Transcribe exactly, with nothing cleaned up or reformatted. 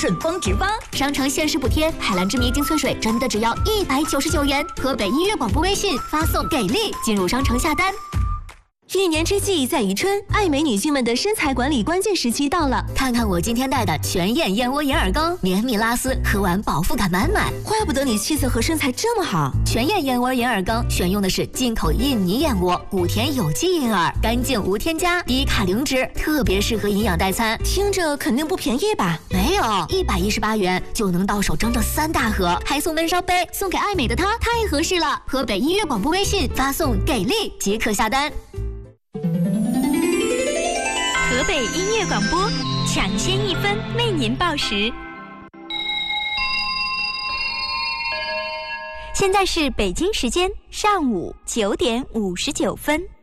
顺丰直发，商城限时补贴，海蓝之谜精粹水真的只要一百九十九元。河北音乐广播微信发送给力进入商城下单。 一年之计在于春，爱美女性们的身材管理关键时期到了。 看看我今天带的全燕燕窝银耳羹，绵密拉丝，喝完饱腹感满满。 怪不得你气色和身材这么好。 全燕燕窝银耳羹选用的是进口印尼燕窝，谷田有机银耳，干净无添加，低卡零脂，特别适合营养代餐。 听着肯定不便宜吧？ 没有，一百一十八元就能到手整整三大盒，还送闷烧杯，送给爱美的她太合适了。河北音乐广播微信发送给力即可下单。 河北音乐广播，抢先一分为您报时。现在是北京时间上午九点五十九分。